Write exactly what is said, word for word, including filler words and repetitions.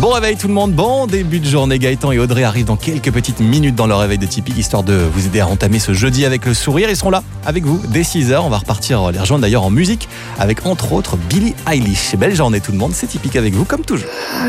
Bon réveil tout le monde, bon début de journée. Gaëtan et Audrey arrivent dans quelques petites minutes dans leur réveil de Tipeee, histoire de vous aider à entamer ce jeudi avec le sourire. Ils seront là avec vous dès six heures. On va repartir les rejoindre d'ailleurs en musique avec entre autres Billie Eilish. Belle journée tout le monde, c'est Tipeee avec vous comme toujours.